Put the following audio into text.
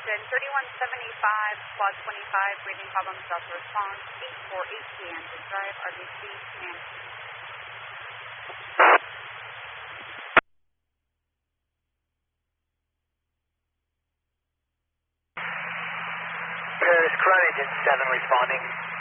Houston, 3175, Quad 25, breathing problems, Delta response, 848 Kansas Drive, RBC, command. Paris, CryEngine 7 responding.